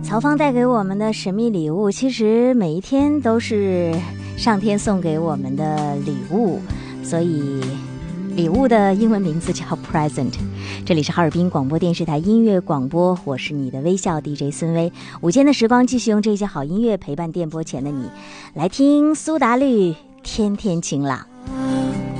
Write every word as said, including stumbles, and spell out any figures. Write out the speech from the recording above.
曹芳带给我们的神秘礼物，其实每一天都是上天送给我们的礼物，所以礼物的英文名字叫 present。 这里是哈尔滨广播电视台音乐广播，我是你的微笑 D J 孙薇。午间的时光继续用这些好音乐陪伴电波前的你，来听苏打绿天天晴朗。